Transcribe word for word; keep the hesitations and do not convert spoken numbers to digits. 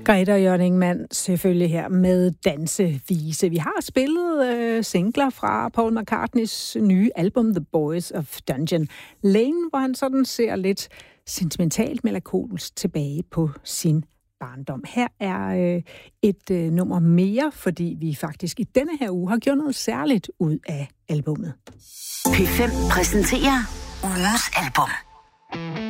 Greta Jørgeningmann selvfølgelig her med Dansevise. Vi har spillet øh, singler fra Paul McCartneys nye album The Boys of Dungeon Lane, hvor han sådan ser lidt sentimentalt melankolsk tilbage på sin barndom. Her er øh, et øh, nummer mere, fordi vi faktisk i denne her uge har gjort noget særligt ud af albummet. P fem præsenterer ugens album.